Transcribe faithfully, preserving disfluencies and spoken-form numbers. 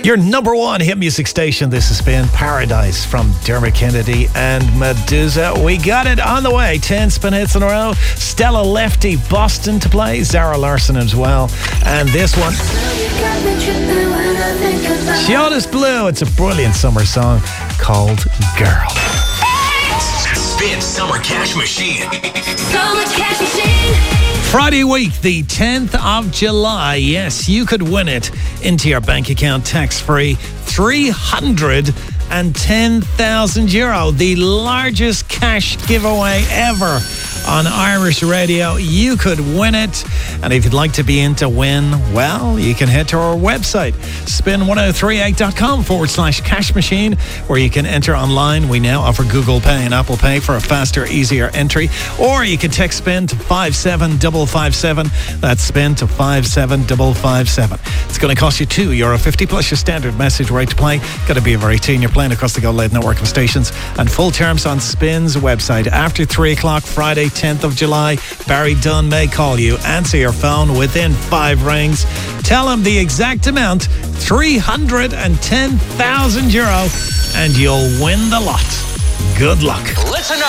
Your number one hit music station. This has been Paradise from Dermot Kennedy and Medusa. We got it on the way. ten spin hits in a row. Stella Lefty, Boston to play. Zara Larsson as well. And this one, Jonas Blue. It's a brilliant summer song called Girl. Spin Summer Cash Machine. Summer Cash Machine. Friday week, the tenth of July. Yes, you could win it into your bank account tax-free. three hundred ten thousand euro, the largest cash giveaway ever on Irish radio. You could win it. And if you'd like to be in to win, well, you can head to our website, spin ten thirty-eight dot com forward slash cash machine, where you can enter online. We now offer Google Pay and Apple Pay for a faster, easier entry. Or you can text SPIN to five seven five five seven. That's SPIN to five seven five five seven. It's going to cost you two euro fifty plus your standard message rate to play. Got to be over eighteen. You're playing across the Go Loud network of stations. And full terms on Spin's website. After three o'clock, Friday, tenth of July, Barry Dunn may call you. Answer your phone within five rings. Tell him the exact amount, three hundred ten thousand euro, and you'll win the lot. Good luck. Listen up.